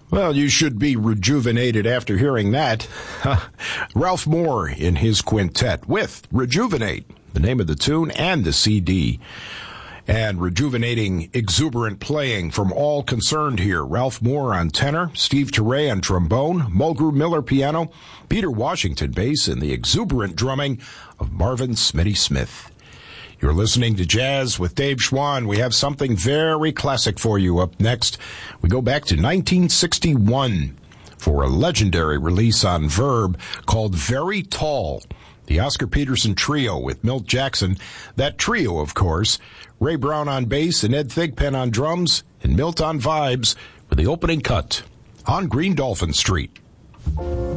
Well, you should be rejuvenated after hearing that. Ralph Moore in his quintet with Rejuvenate, the name of the tune and the CD. And rejuvenating, exuberant playing from all concerned here. Ralph Moore on tenor, Steve Teray on trombone, Mulgrew Miller piano, Peter Washington bass, and the exuberant drumming of Marvin Smitty Smith. You're listening to Jazz with Dave Schwann. We have something very classic for you up next. We go back to 1961 for a legendary release on Verb called Very Tall. The Oscar Peterson Trio with Milt Jackson. That trio, of course, Ray Brown on bass and Ed Thigpen on drums, and Milt on vibes with the opening cut on Green Dolphin Street.